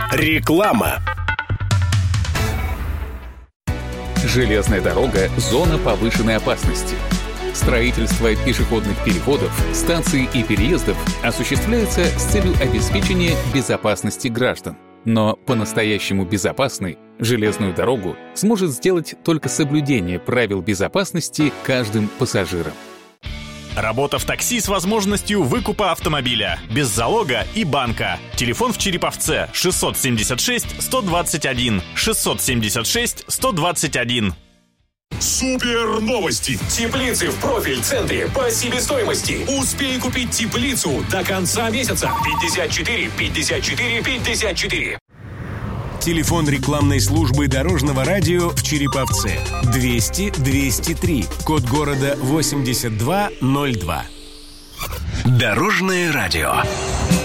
Реклама. Железная дорога – зона повышенной опасности. Строительство пешеходных переходов, станций и переездов осуществляется с целью обеспечения безопасности граждан. Но по-настоящему безопасной железную дорогу сможет сделать только соблюдение правил безопасности каждым пассажиром. Работа в такси с возможностью выкупа автомобиля, без залога и банка. Телефон в Череповце 676-121, 676-121. Супер новости! Теплицы в профиль-центре по себестоимости. Успей купить теплицу до конца месяца. 54 54 54. Телефон рекламной службы Дорожного радио в Череповце 200 203, код города 8202. Дорожное радио.